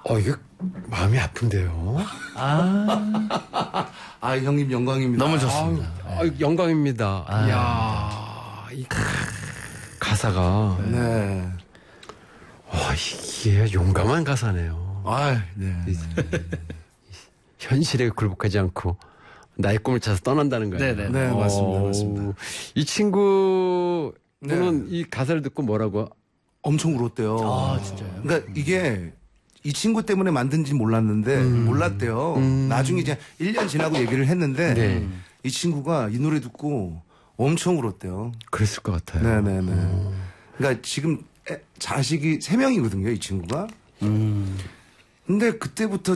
이게 마음이 아픈데요. 형님 영광입니다. 너무 좋습니다. 영광입니다. 이야, 이 가사가. 네. 이게 용감한 가사네요. 네. 현실에 굴복하지 않고 나의 꿈을 찾아서 떠난다는 거예요. 네네. 네, 맞습니다. 이 친구는 이 가사를 듣고 뭐라고? 엄청 울었대요. 진짜요? 그러니까 이게 이 친구 때문에 만든지 몰랐는데 몰랐대요. 나중에 이제 1년 지나고 얘기를 했는데 네. 이 친구가 이 노래 듣고 엄청 울었대요. 그랬을 것 같아요. 네네네. 그러니까 지금 자식이 3명이거든요, 이 친구가. 근데 그때부터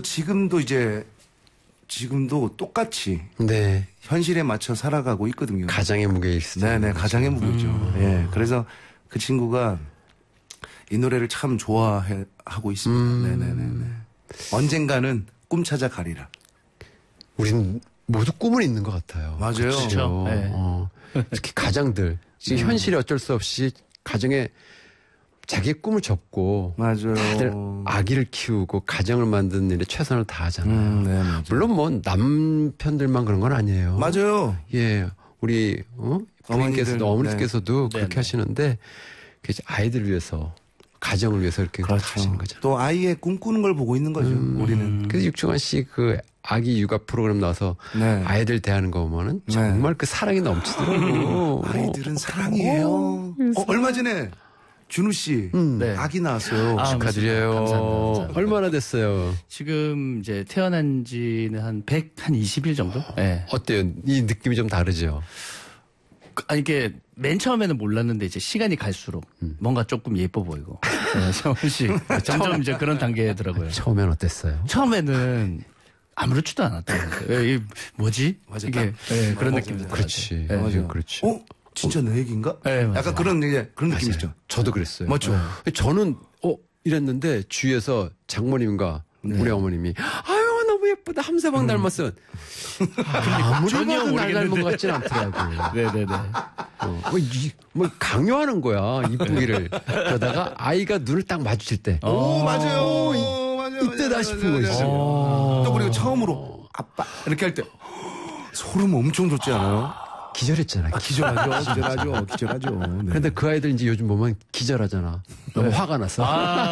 지금도 똑같이 네. 현실에 맞춰 살아가고 있거든요. 가장의 무게일 수도. 네네, 가장의 무게죠. 예. 그래서 그 친구가 이 노래를 참 좋아하고 있습니다. 네네네. 언젠가는 꿈 찾아 가리라. 우린 모두 꿈을 있는 것 같아요. 맞아요. 그렇죠. 네. 특히 가장들. 지금 현실이 어쩔 수 없이 가정에 자기의 꿈을 접고 맞아요. 다들 아기를 키우고 가정을 만드는 일에 최선을 다하잖아요. 네, 맞아요. 물론 뭐 남편들만 그런 건 아니에요. 맞아요. 예, 우리 부인께서도 어머니께서도 네. 그렇게 하시는데 아이들을 위해서 가정을 위해서 이렇게 하시는 거죠. 또 아이의 꿈꾸는 걸 보고 있는 거죠. 우리는. 그래서 육중환 씨 그 아기 육아 프로그램 나와서 네. 아이들 대하는 거 보면은 정말 그 사랑이 넘치더라고. 아이들은 사랑이에요. 얼마 전에 준우 씨 네. 아기 나왔어요. 축하드려요. 감사합니다. 얼마나 됐어요? 지금 이제 태어난 지는 한 20일 정도? 네. 어때요? 이 느낌이 좀 다르죠? 이게 맨 처음에는 몰랐는데 이제 시간이 갈수록 뭔가 조금 예뻐 보이고. 네, 조금씩 점점 이제 그런 단계더라고요. 처음엔 어땠어요? 처음에는 아무렇지도 않았다는 거예요. 이게 뭐지? 맞아, 이게 그런 느낌이 그렇지. 네, 맞아요. 그렇지. 진짜 내 얘기인가? 네, 맞아요. 약간 그런 느낌이죠. 저도 그랬어요. 맞죠? 저는 이랬는데 주위에서 장모님과 우리 어머님이 아유 너무 예쁘다 함사방 닮았어. 아무리 전혀 봐도 날 닮은 모르겠는데. 것 같진 않더라고. 네네네. 뭐 강요하는 거야 이쁘기를. 그러다가 아이가 눈을 딱 마주칠 때 오, 맞아요. 이때다 싶은 거 있어요. 또 그리고 처음으로 아빠 이렇게 할 때 소름 엄청 돋지 않아요? 기절했잖아. 기절하죠. 네. 그런데 그 아이들 이제 요즘 보면 기절하잖아. 너무 화가 나서.